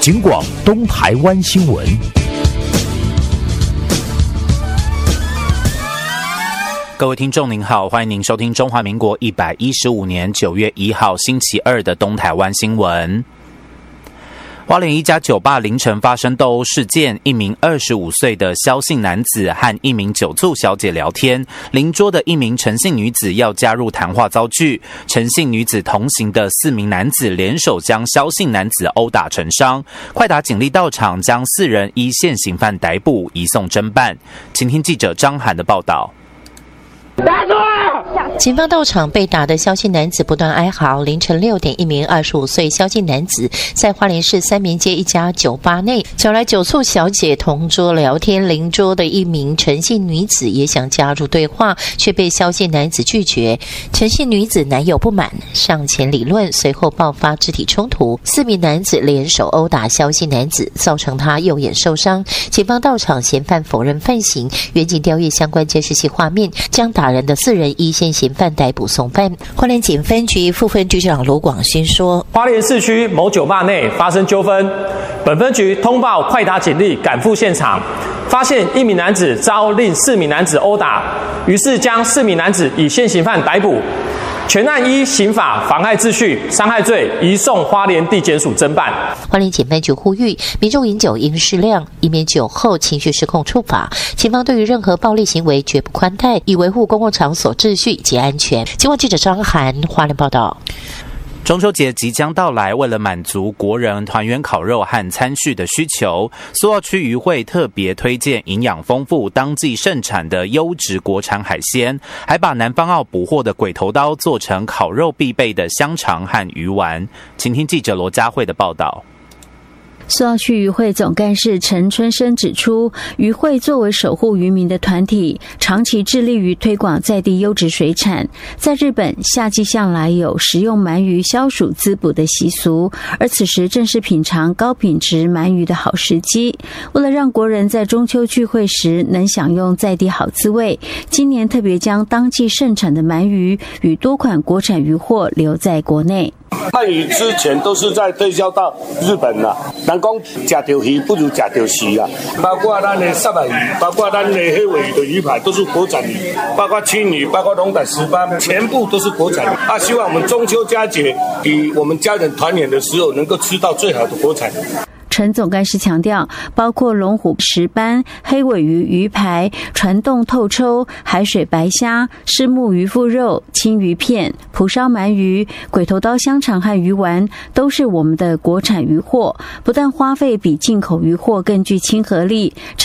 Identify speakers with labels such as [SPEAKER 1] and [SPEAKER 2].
[SPEAKER 1] 警广东台湾新闻。
[SPEAKER 2] 各位听众您好，欢迎您收听中华民国115年9月1号星期二的东台湾新闻。花莲一家酒吧凌晨发生斗殴事件，一名25岁的萧姓男子和一名酒醋小姐聊天，邻桌的一名陈姓女子要加入谈话遭拒，陈姓女子同行的4名男子联手将萧姓男子殴打成伤，快打警力到场将4人依现行犯逮捕，移送侦办。请听记者张涵的报道。
[SPEAKER 3] 打住！
[SPEAKER 4] 警方到场，被打的萧姓男子不断哀嚎。凌晨6点，一名25岁萧姓男子在花莲市三民街一家酒吧内找来酒醋小姐同桌聊天，邻桌的一名陈姓女子也想加入对话，却被萧姓男子拒绝。陈姓女子男友不满，上前理论，随后爆发肢体冲突，4名男子联手殴打萧姓男子，造成他右眼受伤。警方到场，嫌犯否认犯行，远警调阅相关监视器画面，将打人的4人依现行犯逮捕送办。花莲警分局副分局长罗广勋说，
[SPEAKER 5] 花莲市区某酒吧内发生纠纷，本分局通报快打警力赶赴现场，发现1名男子遭另4名男子殴打，于是将4名男子以现行犯逮捕，全案依刑法妨害秩序、伤害罪移送花莲地检署侦办。
[SPEAKER 4] 花莲警分局呼吁民众饮酒应适量，以免酒后情绪失控触法。警方对于任何暴力行为绝不宽待，以维护公共场所秩序及安全。警广记者张涵花莲报道。
[SPEAKER 2] 中秋节即将到来，为了满足国人团圆烤肉和餐叙的需求，苏澳区渔会特别推荐营养丰富、当季盛产的优质国产海鲜，还把南方澳捕获的鬼头刀做成烤肉必备的香肠和鱼丸。请听记者罗佳慧的报道。
[SPEAKER 6] 苏澳区渔会总干事陈春生指出，渔会作为守护渔民的团体，长期致力于推广在地优质水产。在日本，夏季向来有食用鳗鱼消暑滋补的习俗，而此时正是品尝高品质鳗鱼的好时机。为了让国人在中秋聚会时能享用在地好滋味，今年特别将当季盛产的鳗鱼与多款国产渔货留在国内。
[SPEAKER 7] 鳗鱼之前都是在推销到日本了，人讲吃到鱼不如吃到鱼啊！包括咱的沙白鱼，包括咱的黑尾鱼的鱼排都是国产鱼，包括青鱼，包括龙胆石斑，全部都是国产鱼啊！希望我们中秋佳节与我们家人团圆的时候，能够吃到最好的国产鱼。
[SPEAKER 6] 陈总干事强调，包括龙虎石斑、黑尾鱼鱼排、传冻透抽、海水白虾、虱目鱼腹肉、青鱼片、蒲烧鳗鱼、鬼头刀香肠和鱼丸，都是我们的国产鱼货，不但花费比进口鱼货更具亲和力，